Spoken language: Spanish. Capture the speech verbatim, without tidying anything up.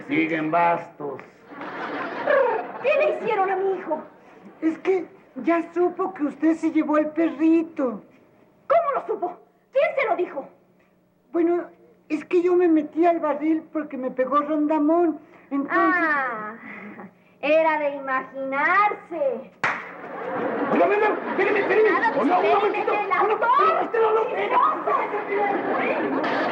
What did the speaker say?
siguen bastos. ¿Qué le hicieron a mi hijo? Es que ya supo que usted se llevó el perrito. ¿Cómo lo supo? ¿Quién se lo dijo? Bueno, es que yo me metí al barril porque me pegó Rondamón. Entonces... Ah, era de imaginarse. ¡Oiga, venga! ¡Espéreme, espéreme! Nada de ¡Hola, un espéreme, momentito! el ¡Hola, autor! usted no lo...